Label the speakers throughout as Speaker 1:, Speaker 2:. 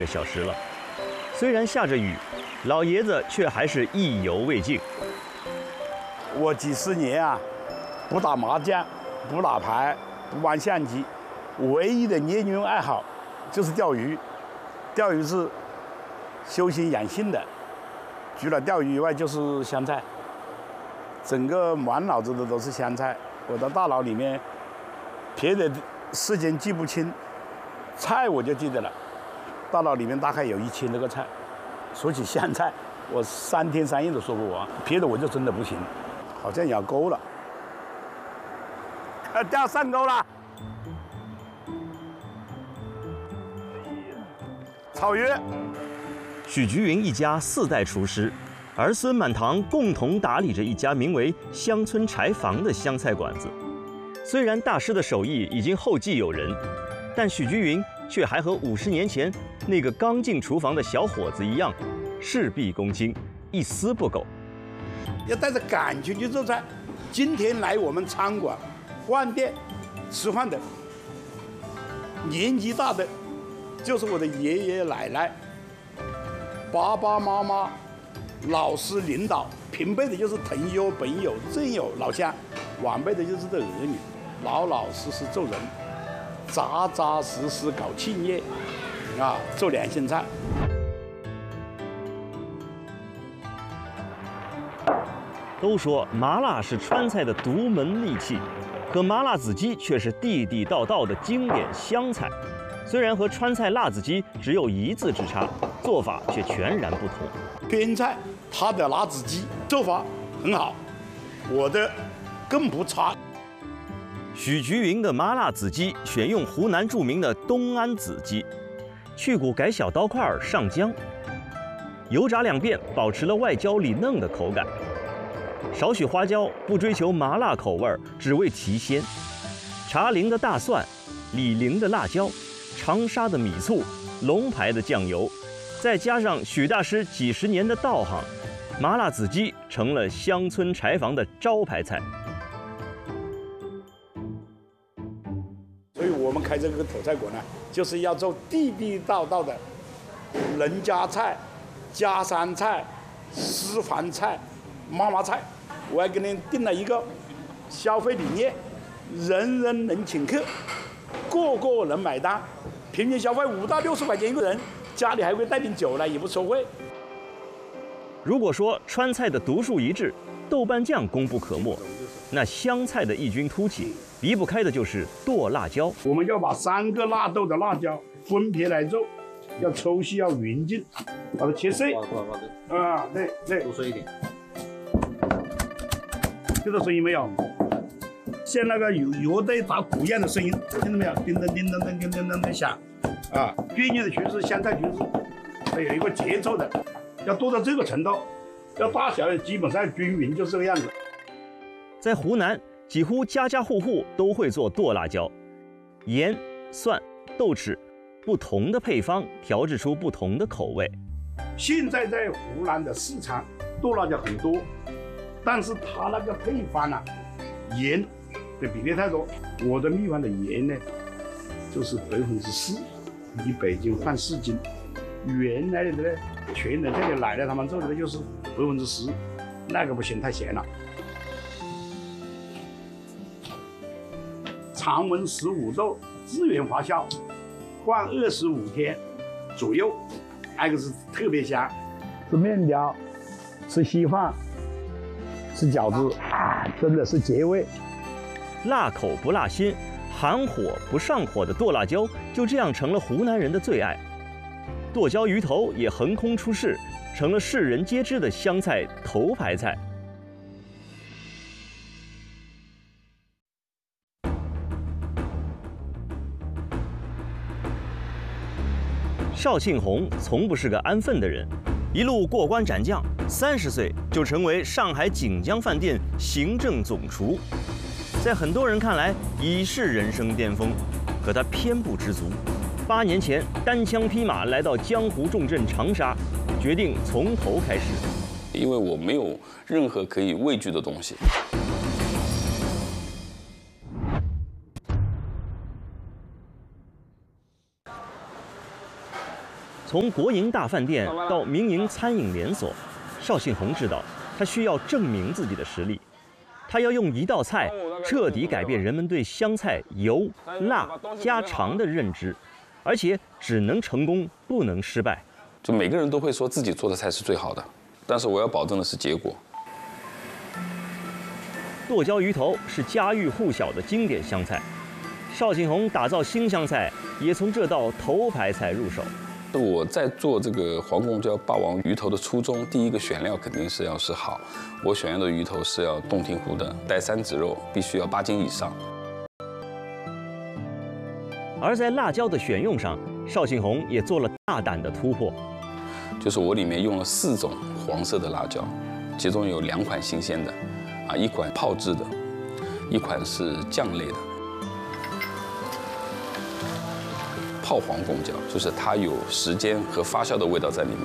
Speaker 1: 小时了。虽然下着雨，老爷子却还是意犹未尽。
Speaker 2: 我几十年啊，不打麻将，不打牌，不玩象棋，唯一的业余爱好就是钓鱼。钓鱼是修心养性的，除了钓鱼以外就是香菜，整个满脑子的都是香菜。我的大脑里面别的事情记不清，菜我就记得了，大脑里面大概有1000多个菜。说起香菜，我3天3夜都说不完，别的我就真的不行。好像咬钩了，钓上钩了。草鱼。
Speaker 1: 许菊云一家4代厨师，儿孙满堂共同打理着一家名为乡村柴房的湘菜馆子。虽然大师的手艺已经后继有人，但许菊云却还和50年前那个刚进厨房的小伙子一样，事必躬亲，一丝不苟。
Speaker 2: 要带着感情去做菜。今天来我们餐馆、饭店吃饭的，年纪大的就是我的爷爷奶奶、爸爸妈妈、老师、领导，平辈的就是朋友、本友、战友、老乡，晚辈的就是这儿女，老老实实做人，扎扎实实搞敬业，啊，做良心菜。
Speaker 1: 都说麻辣是川菜的独门利器，可麻辣子鸡却是地地道道的经典湘菜。虽然和川菜辣子鸡只有1字之差，做法却全然不同。边
Speaker 2: 菜它的辣子鸡做法很好，我的更不差。
Speaker 1: 许菊云的麻辣子鸡选用湖南著名的东安子鸡，去骨改小刀块上浆，油炸2遍，保持了外焦里嫩的口感。少许花椒，不追求麻辣口味，只为提鲜。茶陵的大蒜，李陵的辣椒，长沙的米醋，龙牌的酱油，再加上许大师几十年的道行，麻辣子鸡成了乡村柴房的招牌菜。
Speaker 2: 所以我们开这个土菜馆呢，就是要做地地道道的人家菜、家乡菜、私房菜、妈妈菜。我还给您定了一个消费理念，人人能请客，个个能买单，平均消费5到60块钱一个人，家里还会带点酒来，也不收费。
Speaker 1: 如果说川菜的独树一帜，豆瓣酱功不可没，那湘菜的异军突起，离不开的就是剁辣椒。
Speaker 2: 我们要把3个辣豆的辣椒分别来做，要抽细，要匀净，把它切碎。啊，对，
Speaker 3: 多碎一点。
Speaker 2: 听到声音没有？像那个有乐队打鼓一样的声音，听到没有？叮当叮当当叮当当当响。啊，专业的厨师、湘菜厨师，它有一个节奏的，要剁到这个程度，要大小基本上均匀，就是这个样子。
Speaker 1: 在湖南，几乎家家户户都会做剁辣椒，盐、蒜、豆豉，不同的配方调制出不同的口味。
Speaker 2: 现在在湖南的市场剁辣椒很多，但是它那个配方呢，盐的比例太多。我的秘方的盐呢，就是4%，你北京换4斤。原来的呢，全能这里奶奶他们做的就是10%，那个不行，太咸了。常温15度自然发酵，放25天左右，那个是特别香。吃面条，吃稀饭，吃饺子，真的是绝味。
Speaker 1: 辣口不辣心，含火不上火的剁辣椒就这样成了湖南人的最爱。剁椒鱼头也横空出世，成了世人皆知的湘菜头牌菜。邵庆红从不是个安分的人，一路过关斩将，30岁就成为上海锦江饭店行政总厨。在很多人看来已是人生巅峰，可他偏不知足。8年前单枪匹马来到江湖重镇长沙，决定从头开始。
Speaker 4: 因为我没有任何可以畏惧的东西。
Speaker 1: 从国营大饭店到民营餐饮连锁，邵信宏知道他需要证明自己的实力。他要用一道菜彻底改变人们对湘菜油、辣、家常的认知，而且只能成功，不能失败。
Speaker 4: 就每个人都会说自己做的菜是最好的，但是我要保证的是结果。
Speaker 1: 剁椒鱼头是家喻户晓的经典湘菜，邵信宏打造新湘菜也从这道头牌菜入手。
Speaker 4: 我在做这个黄贡椒霸王鱼头的初衷，第一个选料肯定是要是好。我选用的鱼头是要洞庭湖的，带三指肉，必须要8斤以上。
Speaker 1: 而在辣椒的选用上，邵信宏也做了大胆的突破。
Speaker 4: 就是我里面用了4种黄色的辣椒，其中有2款新鲜的，一款泡制的，一款是酱类的。泡黄贡椒就是它有时间和发酵的味道在里面。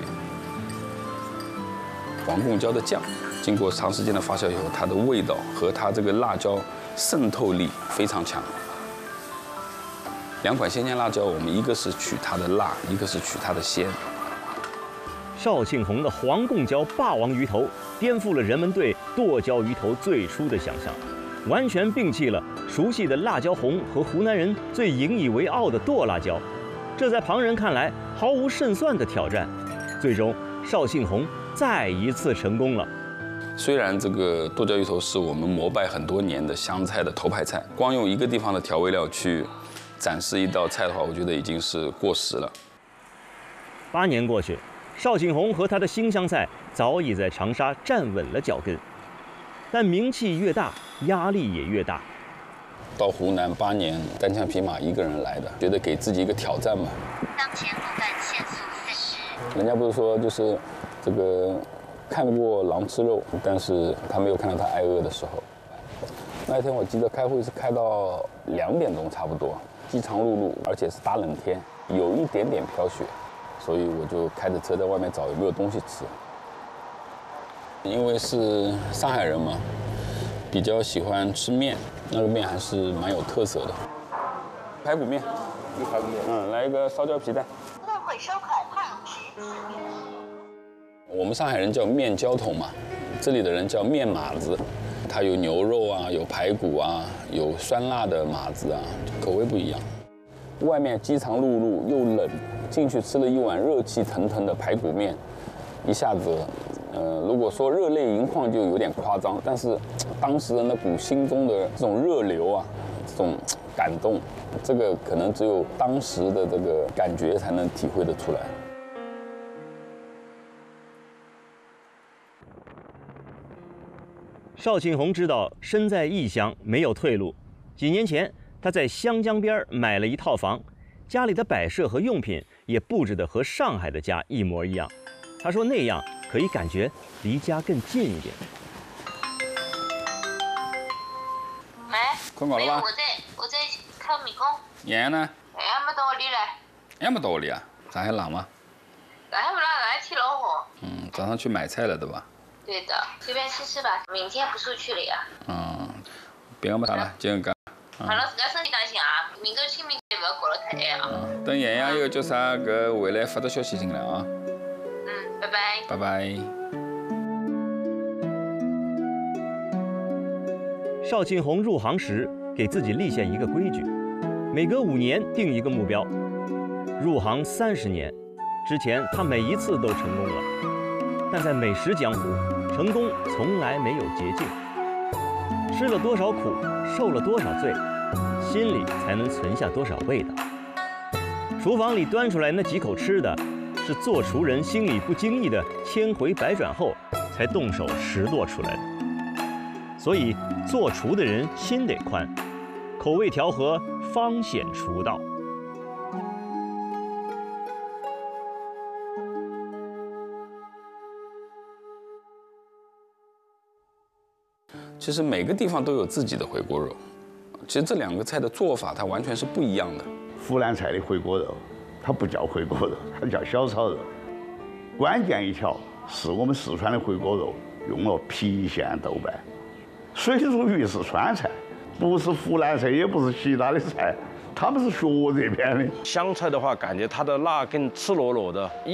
Speaker 4: 黄贡椒的酱经过长时间的发酵以后，它的味道和它这个辣椒渗透力非常强。2款新鲜辣椒，我们一个是取它的辣，一个是取它的鲜。
Speaker 1: 邵信宏的黄贡椒霸王鱼头颠覆了人们对剁椒鱼头最初的想象，完全摒弃了熟悉的辣椒红和湖南人最引以为傲的剁辣椒。这在旁人看来毫无胜算的挑战，最终邵信宏再一次成功了。
Speaker 4: 虽然这个剁椒鱼头是我们膜拜很多年的湘菜的头牌菜，光用一个地方的调味料去展示一道菜的话，我觉得已经是过时了。
Speaker 1: 8年过去，邵信宏和他的新湘菜早已在长沙站稳了脚跟，但名气越大，压力也越大。
Speaker 4: 到湖南8年，单枪匹马一个人来的，觉得给自己一个挑战嘛。
Speaker 3: 当前路段限速40。
Speaker 4: 人家不是说就是这个看过狼吃肉，但是他没有看到他挨饿的时候。那一天我记得开会是开到2点钟差不多，饥肠辘辘，而且是大冷天，有一点点飘雪，所以我就开着车在外面找有没有东西吃。因为是上海人嘛，比较喜欢吃面，那个面还是蛮有特色的。排骨面，排骨面，来一个烧焦皮蛋。
Speaker 3: 乐会收款胖10。
Speaker 4: 我们上海人叫面浇头嘛，这里的人叫面码子，它有牛肉啊，有排骨啊，有酸辣的码子啊，口味不一样。外面饥肠辘辘又冷，进去吃了一碗热气腾腾的排骨面，一下子，如果说热泪盈眶就有点夸张，但是当时人的骨心中的这种热流啊，这种感动，这个可能只有当时的这个感觉才能体会得出来。
Speaker 1: 邵信宏知道身在异乡没有退路，几年前他在湘江边买了一套房，家里的摆设和用品也布置得和上海的家一模一样。他说那样可以感觉离家更近一点。
Speaker 3: 喂，
Speaker 4: 困觉了吧？
Speaker 3: 我在看米工。
Speaker 4: 妍妍呢？
Speaker 3: 还没到屋里来。
Speaker 4: 还没到屋里啊？上海冷吗？
Speaker 3: 上海不冷，上海天老好。
Speaker 4: 早上去买菜了对吧？
Speaker 3: 对的，随便吃吃吧，明天不出去了呀。
Speaker 4: 别个没啥了，就搿。
Speaker 3: 好了，自家身体当心啊，明朝清明节不要搞得太晚啊。
Speaker 4: 等妍妍又叫啥搿回来发个消息进来啊。
Speaker 3: 拜拜。
Speaker 4: 拜拜。
Speaker 1: 邵信宏入行时给自己立下一个规矩，每隔5年定一个目标。入行30年，之前他每一次都成功了，但在美食江湖，成功从来没有捷径。吃了多少苦，受了多少罪，心里才能存下多少味道。厨房里端出来那几口吃的，是做厨人心里不经意的千回百转后才动手拾掇出来的。所以做厨的人心得宽，口味调和方显厨道。
Speaker 4: 其实每个地方都有自己的回锅肉，其实这2个菜的做法它完全是不一样的。
Speaker 2: 湖南菜的回锅肉，它不叫回锅肉，它叫小炒肉。关键一条是我们四川的回锅肉用了郫县豆瓣。水煮鱼是川菜，不是湖南菜，也不是其他的菜， 他们是学这边的。
Speaker 5: 湘菜的话，感觉它的辣更赤裸裸的，